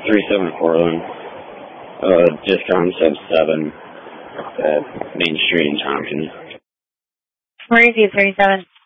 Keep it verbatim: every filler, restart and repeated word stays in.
three seven Portland. Uh, Discom sub seven at Main Street in Tompkins. Where is he, thirty-seven?